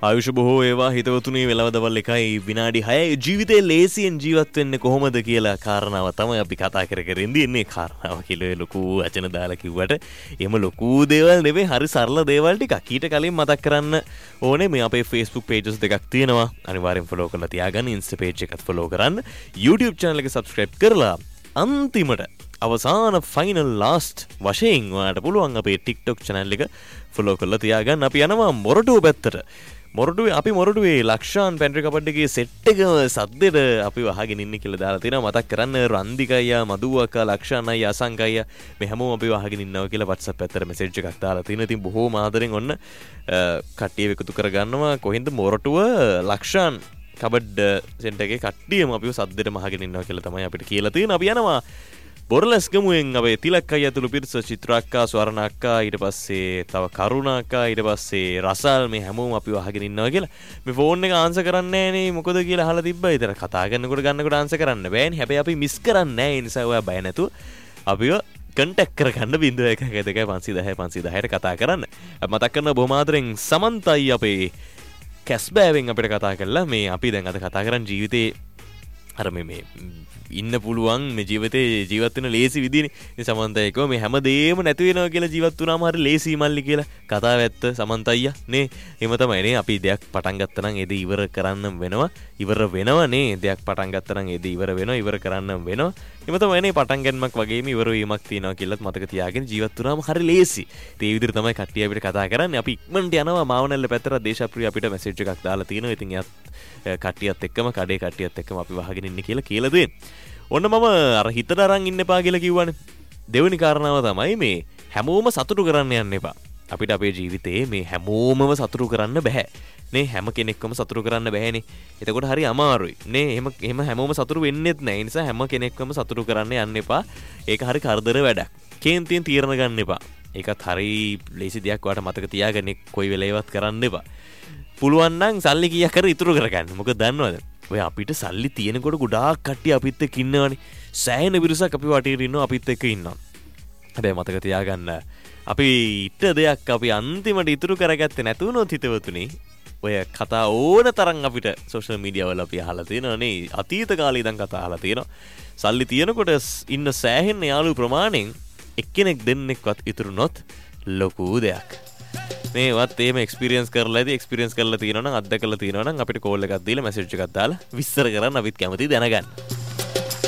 ආයුෂ බොහෝ ඒවා හිතවතුනි වෙලවදවල් එකයි විනාඩි 6 ජීවිතේ ලේසියෙන් ජීවත් වෙන්නේ කොහොමද කියලා කාරණාව තමයි අපි කතා කර ඉන්නේ. කාරණාව කියලා ලොකු වචන දාලා කිව්වට එහෙම ලොකු දේවල් නෙවෙයි, හරි සරල දේවල් ටිකක් ඊට කලින් මතක් කරන්න ඕනේ. මේ අපේ Facebook pages දෙකක් තියෙනවා. අනිවාර්යෙන් follow කරලා තියාගන්න. Insta page එකත් follow කරන්න. YouTube channel එක subscribe කරලා අන්තිමට අවසාන ෆයිනල් ලාස්ට් වශයෙන් ඔයාලට පුළුවන් අපේ TikTok channel එක follow කරලා තියාගන්න. අපි යනවා මොරටුව පැත්තට. අපි මොරටුවේ ලක්ෂාන් පැන්ට්‍රි කපඩ්ඩගේ සෙට් එක සද්දෙට අපි වහගෙන ඉන්නේ කියලා දාලා තියෙනවා. මතක් කරන්න රන්දික අයියා, මధు අක්කා, ලක්ෂාන් අයියා, අසංක අයියා මේ හැමෝම අපි වහගෙන ඉන්නවා කියලා WhatsApp පැත්තට මැසේජ් එකක් දාලා තියෙනවා. ඉතින් බොහෝම ආදරෙන් ඔන්න කට්ටිය එකතු කරගන්නවා. කොහෙන්ද මොරටුව ලක්ෂාන් කබඩ් සෙන්ටර් එකේ කට්ටියම අපිව සද්දෙට මහගෙන ඉන්නවා කියලා තමයි අපිට කියලා තියෙනවා. අපි යනවා බොරලස්ගමුවෙන් අපේ තිලක් අයියා ඇතුළු පිරිස, චිත්‍රාක්කා, ස්වර්ණ අක්කා, ඊට පස්සේ තව කරුණා අක්කා, ඊට පස්සේ රසල්, මේ හැමෝම අපිව අහගෙන ඉන්නවා කියලා. මේ ෆෝන් එක ආන්සර් කරන්නේ නැහැ නේ මොකද කියලා අහලා තිබ්බා. ඊතර කතා කරනකොට ගන්නකොට ආන්සර් කරන්න බෑනේ. හැබැයි අපි මිස් කරන්නේ නැහැ. ඒ නිසා ඔයා බය නැතුව අපිව කන්ටැක්ට් කරගන්න 0112 කතා කරන්න. මතක් කරන බොහොම ආදරෙන් සමන්තයි අපේ කැස්බෑවෙන් අපිට කතා කළා. මේ අපි දැන් අද කතා කරන් ජීවිතේ අර මේ ඉන්න පුළුවන් මේ ජීවිතේ ජීවත් වෙන ලේසි විදිහනේ. ඉතින් සමන්තයි කිව්වා මේ හැමදේම නැති වෙනවා කියලා ජීවත් වුණාම හරි ලේසි මල්ලි කියලා. කතාව ඇත්ත සමන්තයියා නේ. එහෙම තමයි නේ. අපි දෙයක් පටන් ගත්තා නම් ඒ දේ ඉවර කරන්න වෙනවා. ඉවර වෙනවා නේ. දෙයක් පටන් ගත්තා නම් ඒ දේ ඉවර වෙනවා. ඉවර කරන්න වෙනවා. එහෙම තමයි නේ. පටන් ගැනීමක් වගේම ඉවර වීමක් තියෙනවා කියලාත් මතක තියාගෙන ජීවත් වුණාම හරි ලේසි. ඒ විදිහට තමයි කට්ටිය අපිට කතා කරන්නේ. අපි ඉක්මනට යනවා මාවනල්ල පැත්තට. දේශප්‍රිය අපිට මැසේජ් එකක් දාලා තිනවා. ඉතින් එයාත් කට්ටියත් එක්කම කඩේ කට්ටියත් එක්කම අපි වහගෙන ඉන්නේ කියලා දෙන්නේ. ඔන්න මම අර හිතට අරන් ඉන්න එපා කියලා කිව්වනේ. දෙවෙනි කාරණාව තමයි මේ හැමෝම සතුටු කරන්න යන්න එපා. අපිට අපේ ජීවිතේ මේ හැමෝමම සතුටු කරන්න බෑ. නේ හැම කෙනෙක්වම සතුටු කරන්න බෑනේ. එතකොට හරි අමාරුයි. නේ එහෙම හැමෝම සතුටු වෙන්නෙත් නෑ. ඒ නිසා හැම කෙනෙක්වම සතුටු කරන්න යන්න එපා. ඒක හරි කරදර වැඩක්. කේන්තියෙන් තීරණ ගන්න එපා. ඒකත් හරි ලේසි දෙයක්. ඔයාලට මතක තියාගන්න කොයි වෙලේවත් කරන්න එපා. පුළුවන් නම් සල්ලි කීයක් හරි ඉතුරු කරගන්න. මොකද දන්නවද? ඔය අපිට සල්ලි තියෙනකොට ගොඩාක් කට්ටිය අපිත් එක්ක ඉන්නවනේ. සෑහෙන පිරිසක් අපි වටේට ඉන්නවා, අපිත් එක්ක ඉන්නවා. හැබැයි මතක තියාගන්න අපි ඉට දෙයක් අපි අන්තිමට ඉතුරු කරගත්තේ නැතුනොත් හිතවතුනි, ඔය කතා ඕන තරම් අපිට සෝෂල් මීඩියා වල අපි අහලා තියෙනවා නේ. අතීත කාලේ ඉඳන් කතා අහලා තියෙනවා. සල්ලි තියෙනකොට ඉන්න සෑහෙන යාළු ප්‍රමාණයෙන් එක්කෙනෙක් දෙන්නෙක්වත් ඉතුරු නොත් ලොකු දෙයක්. මේවත් එහෙම එක්ස්පීරියන්ස් කරලා ඉතින් එක්ස්පීරියන්ස් කරලා තියෙනවා නම් අත්දැකලා තියෙනවා නම් අපිට කෝල් එකක් දීලා මැසේජ් එකක් දාලා විස්තර කරන්න අපිත් කැමතියි දැනගන්න.